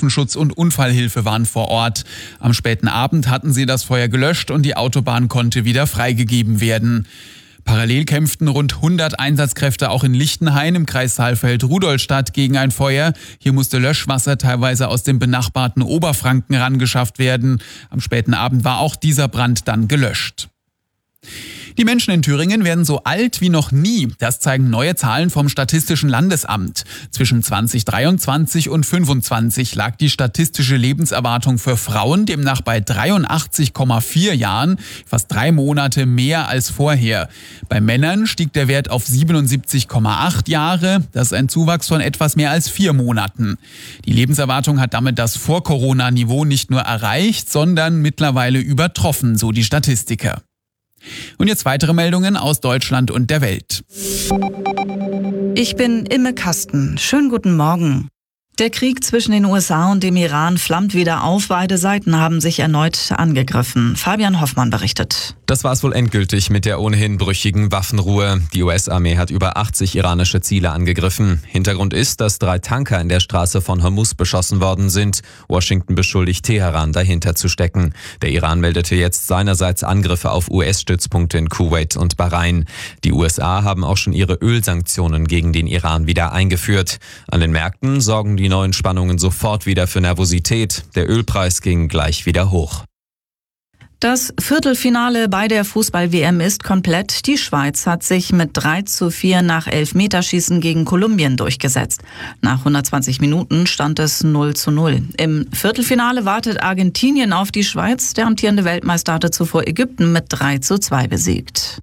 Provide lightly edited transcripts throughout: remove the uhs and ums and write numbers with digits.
Katastrophenschutz und Unfallhilfe waren vor Ort. Am späten Abend hatten sie das Feuer gelöscht und die Autobahn konnte wieder freigegeben werden. Parallel kämpften rund 100 Einsatzkräfte auch in Lichtenhain im Kreis Saalfeld-Rudolstadt gegen ein Feuer. Hier musste Löschwasser teilweise aus dem benachbarten Oberfranken rangeschafft werden. Am späten Abend war auch dieser Brand dann gelöscht. Die Menschen in Thüringen werden so alt wie noch nie. Das zeigen neue Zahlen vom Statistischen Landesamt. Zwischen 2023 und 2025 lag die statistische Lebenserwartung für Frauen demnach bei 83,4 Jahren, fast 3 Monate mehr als vorher. Bei Männern stieg der Wert auf 77,8 Jahre. Das ist ein Zuwachs von etwas mehr als 4 Monaten. Die Lebenserwartung hat damit das Vor-Corona-Niveau nicht nur erreicht, sondern mittlerweile übertroffen, so die Statistiker. Und jetzt weitere Meldungen aus Deutschland und der Welt. Ich bin Imme Kasten. Schönen guten Morgen. Der Krieg zwischen den USA und dem Iran flammt wieder auf. Beide Seiten haben sich erneut angegriffen. Fabian Hoffmann berichtet. Das war es wohl endgültig mit der ohnehin brüchigen Waffenruhe. Die US-Armee hat über 80 iranische Ziele angegriffen. Hintergrund ist, dass 3 Tanker in der Straße von Hormuz beschossen worden sind. Washington beschuldigt Teheran, dahinter zu stecken. Der Iran meldete jetzt seinerseits Angriffe auf US-Stützpunkte in Kuwait und Bahrain. Die USA haben auch schon ihre Ölsanktionen gegen den Iran wieder eingeführt. An den Märkten sorgen die neuen Spannungen sofort wieder für Nervosität. Der Ölpreis ging gleich wieder hoch. Das Viertelfinale bei der Fußball-WM ist komplett. Die Schweiz hat sich mit 3:4 nach Elfmeterschießen gegen Kolumbien durchgesetzt. Nach 120 Minuten stand es 0:0. Im Viertelfinale wartet Argentinien auf die Schweiz. Der amtierende Weltmeister hatte zuvor Ägypten mit 3:2 besiegt.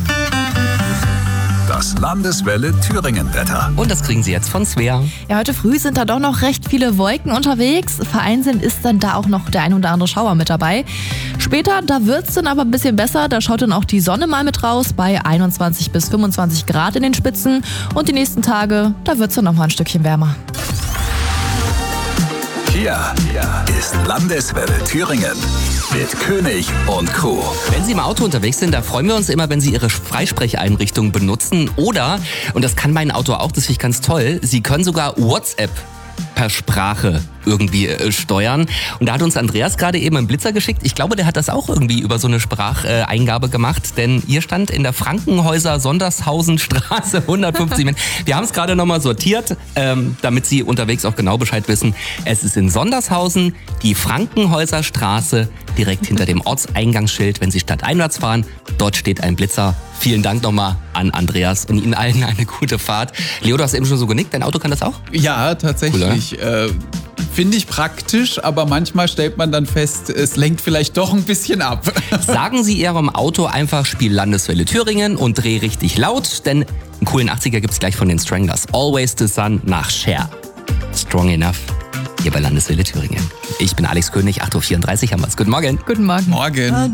Das Landeswelle Thüringen-Wetter. Und das kriegen Sie jetzt von Svea. Ja, heute früh sind da doch noch recht viele Wolken unterwegs. Vereinzelt ist dann da auch noch der ein oder andere Schauer mit dabei. Später, da wird's dann aber ein bisschen besser. Da schaut dann auch die Sonne mal mit raus bei 21 bis 25 Grad in den Spitzen. Und die nächsten Tage, da wird's dann noch mal ein Stückchen wärmer. Hier ist Landeswelle Thüringen mit König und Crew. Wenn Sie im Auto unterwegs sind, da freuen wir uns immer, wenn Sie Ihre Freisprecheinrichtung benutzen. Oder, und das kann mein Auto auch, das finde ich ganz toll, Sie können sogar WhatsApp per Sprache irgendwie steuern. Und da hat uns Andreas gerade eben einen Blitzer geschickt. Ich glaube, der hat das auch irgendwie über so eine Spracheingabe gemacht, denn ihr stand in der Frankenhäuser Sondershausenstraße 150. Wir haben es gerade nochmal sortiert, damit Sie unterwegs auch genau Bescheid wissen. Es ist in Sondershausen die Frankenhäuser Straße, direkt hinter dem Ortseingangsschild, wenn Sie stadteinwärts fahren. Dort steht ein Blitzer. Vielen Dank nochmal an Andreas und Ihnen allen eine gute Fahrt. Leo, du hast eben schon so genickt, dein Auto kann das auch? Ja, tatsächlich. Cool, finde ich praktisch, aber manchmal stellt man dann fest, es lenkt vielleicht doch ein bisschen ab. Sagen Sie Ihrem Auto einfach, spiel Landeswelle Thüringen und dreh richtig laut, denn einen coolen 80er gibt's gleich von den Stranglers. Always the Sun nach Cher. Strong enough. Hier bei Landeswelle Thüringen. Ich bin Alex König, 8:34 Uhr haben wir's. Guten Morgen. Guten Morgen. Morgen.